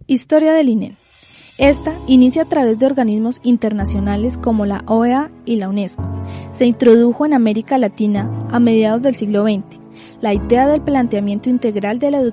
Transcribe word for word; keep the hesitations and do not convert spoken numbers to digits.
Historia del I N E. Esta inicia a través de organismos internacionales como la O E A y la UNESCO. Se introdujo en América Latina a mediados del siglo veinte. La idea del planteamiento integral de la educación